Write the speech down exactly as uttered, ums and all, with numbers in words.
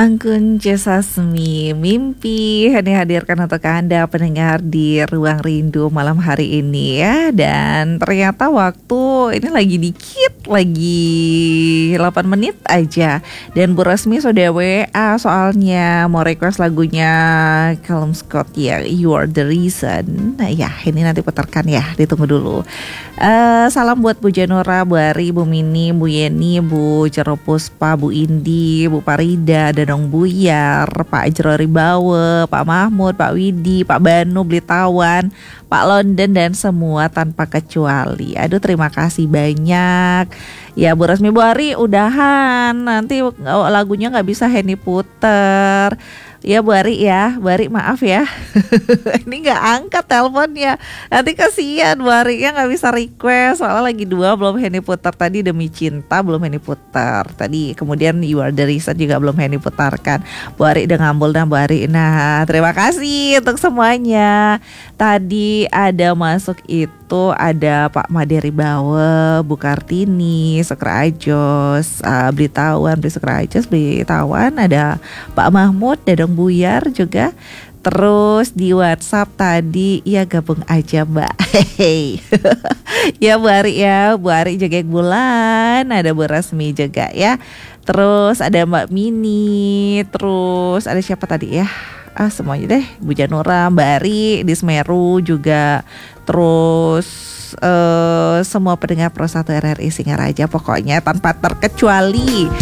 Anggun C. Sasmi, mimpi ini hadirkan untuk Anda pendengar di Ruang Rindu malam hari ini ya. Dan ternyata waktu ini lagi dikit, lagi delapan menit aja. Dan Bu Resmi sudah W A soalnya mau request lagunya Callum Scott ya, You Are The Reason. Nah ya, ini nanti putarkan ya, ditunggu dulu. uh, Salam buat Bu Janura, Bu Ari, Bu Mini, Bu Yeni, Bu Ceropuspa, Bu Indi, Bu Parida, Danong Buyar, Pak Jrori Bawe, Pak Mahmud, Pak Widi, Pak Banu Blitawan, Pak London dan semua tanpa kecuali. Aduh, terima kasih banyak. Ya Bu Resmi, Bu Ari udahan, nanti lagunya nggak bisa Henny puter. Ya Bu Ari ya, Bu Ari maaf ya. Ini nggak angkat teleponnya. Nanti kasihan Bu Ari ya nggak bisa request. Soalnya lagi dua belum Henny putar. Tadi Demi Cinta belum Henny putar. Tadi kemudian You Are The Reason juga belum Henny putarkan. Bu Ari udah ngambul dah Bu Ari. Nah terima kasih untuk semuanya. Tadi ada masuk itu ada Pak Maderi Bawe, Bu Kartini, Sukrajos, uh, Blitawan, Bli Sukrajos, Blitawan, ada Pak Mahmud, Dadong Buyar juga. Terus di WhatsApp tadi ya gabung aja Mbak. Hehehe. Ya Bu Ari ya, Bu Ari juga bulan, ada Bu Resmi juga ya. Terus ada Mbak Mini, terus ada siapa tadi ya? Ah semuanya deh, Bu Janura, Mbak Ari di Semeru juga. Terus uh, semua pendengar Pro satu R R I Singaraja pokoknya tanpa terkecuali.